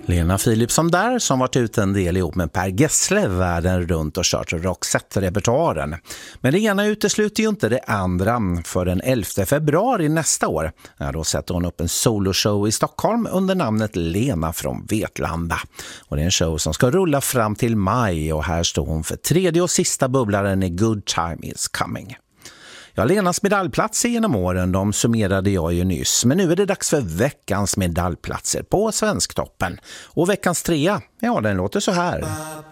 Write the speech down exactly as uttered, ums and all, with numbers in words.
Lena Philipsson där, som varit ute en del ihop med Per Gessle världen runt och kört Roxette-repertoaren. Men det ena utesluter ju inte det andra. För den elfte februari nästa år, ja, då sätter hon upp en soloshow i Stockholm under namnet Lena från Vetlanda. Och det är en show som ska rulla fram till maj, och här står hon för tredje och sista bubblaren i Good Time Is Coming. Ja, Lenas medaljplatser genom åren, de summerade jag ju nyss. Men nu är det dags för veckans medaljplatser på Svensktoppen. Och veckans trea, ja, den låter så här.